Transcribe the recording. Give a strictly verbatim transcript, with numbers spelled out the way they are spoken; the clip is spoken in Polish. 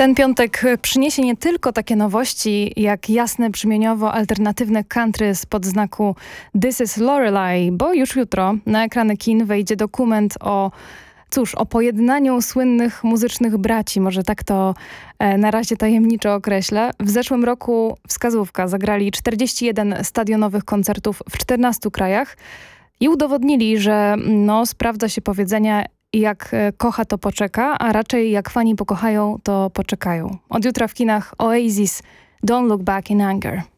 Ten piątek przyniesie nie tylko takie nowości, jak jasne brzmieniowo-alternatywne country spod znaku This is Lorelei, bo już jutro na ekrany kin wejdzie dokument o, cóż, o pojednaniu słynnych muzycznych braci, może tak to e, na razie tajemniczo określę. W zeszłym roku wskazówka zagrali czterdzieści jeden stadionowych koncertów w czternastu krajach i udowodnili, że no, sprawdza się powiedzenia jak kocha, to poczeka, a raczej jak fani pokochają, to poczekają. Od jutra w kinach Oasis, Don't Look Back in Anger.